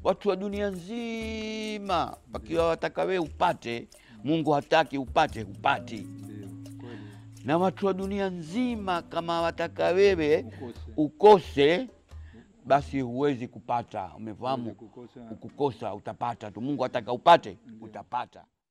watu wa dunia nzima wakiwa wataka wewe upate, Mungu hataki upate, hupati. Na watu wa dunia nzima kama wataka wewe ukose, basi huwezi kupata. Umefahamu? Ukukosa utapata tu. Mungu hataka upate, utapata.